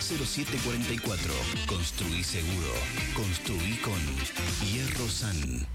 0744. Construí seguro. Construí con Hierro San.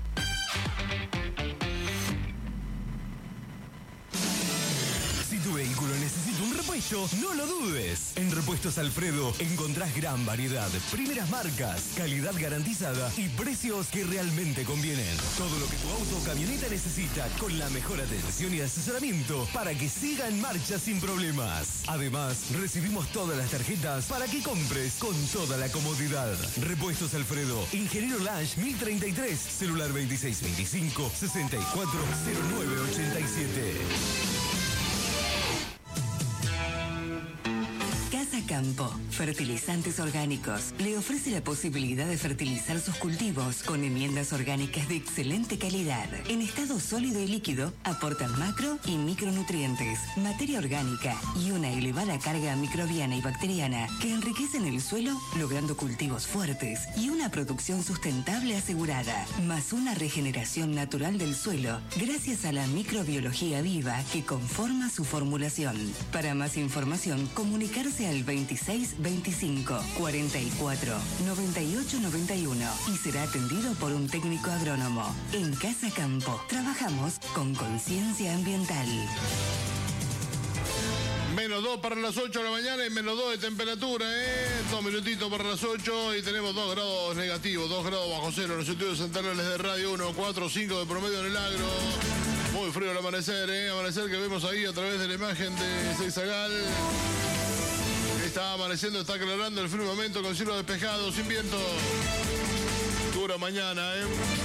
Si tu vehículo necesita un repuesto, no lo dudes. En Repuestos Alfredo encontrás gran variedad, primeras marcas, calidad garantizada y precios que realmente convienen. Todo lo que tu auto o camioneta necesita con la mejor atención y asesoramiento para que siga en marcha sin problemas. Además, recibimos todas las tarjetas para que compres con toda la comodidad. Repuestos Alfredo, Ingeniero Lange 1033, celular 2625 640987. Casa Campo, fertilizantes orgánicos, le ofrece la posibilidad de fertilizar sus cultivos con enmiendas orgánicas de excelente calidad. En estado sólido y líquido, aportan macro y micronutrientes, materia orgánica y una elevada carga microbiana y bacteriana que enriquecen el suelo, logrando cultivos fuertes y una producción sustentable asegurada, más una regeneración natural del suelo gracias a la microbiología viva que conforma su formulación. Para más información, comunicarse al 26 25 44 98 91 y será atendido por un técnico agrónomo. En Casa Campo trabajamos con conciencia ambiental. -2 para las 8 de la mañana y -2 de temperatura, 2 minutitos para las 8 y tenemos 2 grados negativos, 2 grados bajo cero en los estudios centrales de Radio 145 de promedio en el agro. Muy frío el amanecer, amanecer que vemos ahí a través de la imagen de Seizagal. Está amaneciendo, está aclarando el firmamento con cielo despejado, sin viento. Dura mañana,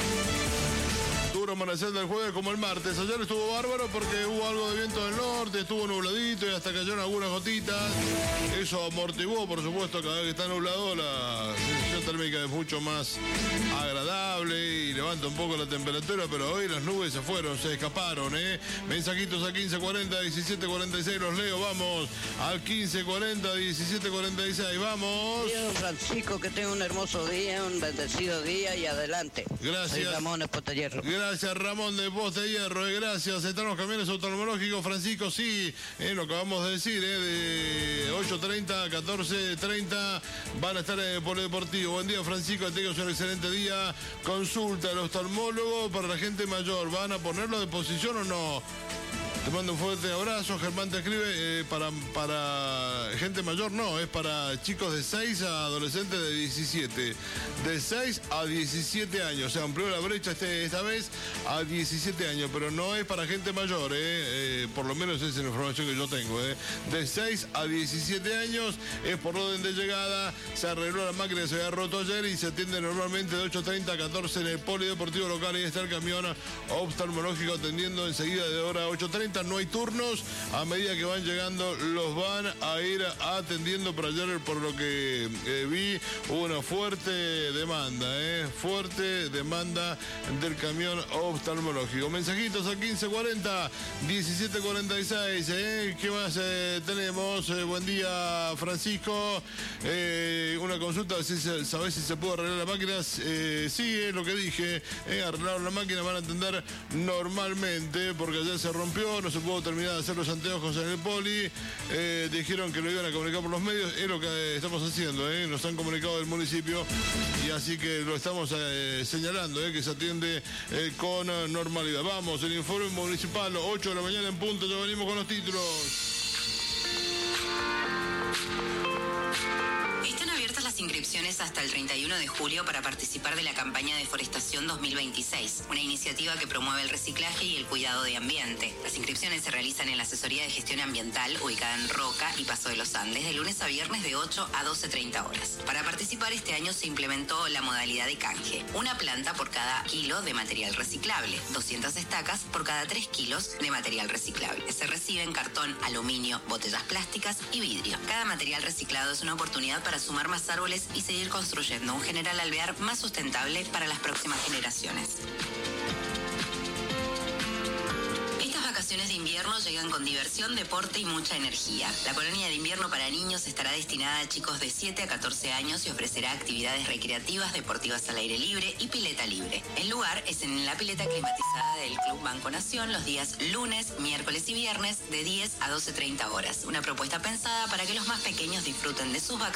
Duro amanecer del jueves como el martes. Ayer estuvo bárbaro porque hubo algo de viento del norte, estuvo nubladito y hasta cayeron algunas gotitas. Eso amortiguó, por supuesto, cada vez que está nublado la sensación térmica es mucho más agradable y levanta un poco la temperatura, pero hoy las nubes se fueron, se escaparon, Mensajitos a 1540 1746, los leo, vamos al 1540 1746, vamos. Dios, Francisco, que tenga un hermoso día, un bendecido día y adelante. Gracias. Soy Ramón de Posta Hierro. Gracias, Ramón de Posta Hierro, gracias. Están los camiones oftalmológicos, Francisco, sí, lo acabamos de decir, de 8:30 a 14:30 van a estar en el Polideportivo. Buen día, Francisco, tengas un excelente día. Consulta al oftalmólogo para la gente mayor, ¿van a ponerlo de posición o no? Te mando un fuerte abrazo. Germán te escribe, para gente mayor no, es para chicos de 6 a adolescentes de 17. De 6 a 17 años. Se amplió la brecha esta vez a 17 años, pero no es para gente mayor, por lo menos esa es la información que yo tengo. De 6 a 17 años es por orden de llegada. Se arregló la máquina que se había roto ayer y se atiende normalmente de 8:30 a 14 en el Polideportivo local. Y está el camión oftalmológico atendiendo enseguida de hora 8:30. No hay turnos, a medida que van llegando los van a ir atendiendo, pero ayer por lo que vi hubo una fuerte demanda, fuerte demanda del camión oftalmológico. Mensajitos a 1540 1746, ¿qué más tenemos? Buen día, Francisco, una consulta, ¿sabés si se puede arreglar la máquina? Sí, es lo que dije, arreglaron la máquina, van a atender normalmente, porque ayer se rompió, no se pudo terminar de hacer los anteojos en el poli, dijeron que lo iban a comunicar por los medios, es lo que estamos haciendo, nos han comunicado del municipio y así que lo estamos señalando, que se atiende con normalidad. Vamos, el informe municipal, 8 de la mañana en punto, ya venimos con los títulos. Están abiertas las inscripciones hasta el 31 de julio para participar de la campaña de Deforestación 2026, una iniciativa que promueve el reciclaje y el cuidado de ambiente. Las inscripciones se realizan en la Asesoría de Gestión Ambiental, ubicada en Roca y Paso de los Andes, de lunes a viernes de 8 a 12:30 horas. Para participar este año se implementó la modalidad de canje. Una planta por cada kilo de material reciclable, 200 estacas por cada 3 kilos de material reciclable. Se reciben cartón, aluminio, botellas plásticas y vidrio. Cada material reciclado es una oportunidad para sumar más árboles y seguir construyendo un General Alvear más sustentable para las próximas generaciones. Estas vacaciones de invierno llegan con diversión, deporte y mucha energía. La colonia de invierno para niños estará destinada a chicos de 7 a 14 años y ofrecerá actividades recreativas, deportivas al aire libre y pileta libre. El lugar es en la pileta climatizada del Club Banco Nación los días lunes, miércoles y viernes de 10 a 12:30 horas. Una propuesta pensada para que los más pequeños disfruten de sus vacaciones